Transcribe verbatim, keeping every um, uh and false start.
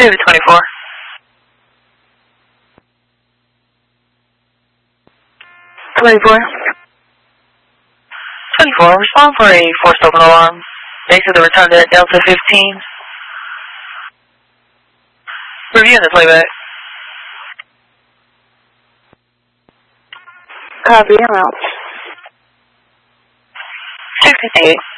David twenty-four. twenty-four. twenty-four, respond for a forced open alarm. Base of the return at Delta fifteen. Reviewing the playback. Copy, I'm out. six fifty-eight.